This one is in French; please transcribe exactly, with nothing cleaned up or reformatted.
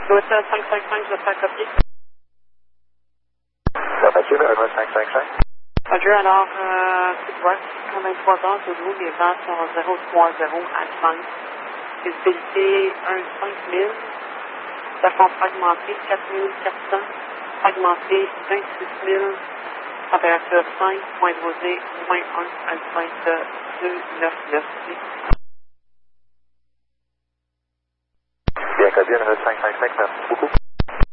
L'hôtel cinq cinq cinq, je fais copier. Ça va bien, le cinq cinq cinq. Roger, alors, euh, sud-ouest, quatre-vingt-trois heures, Zulu, les vents sont zéro trois zéro à cinq. Visibilité un virgule cinq mille. Plafond fragmenté quatre mille quatre cents. Fragmenté vingt-six mille. Température cinq. Point de rosée moins un. Altitude deux neuf neuf. Bien, Cody, le cinq cinq cinq, merci beaucoup.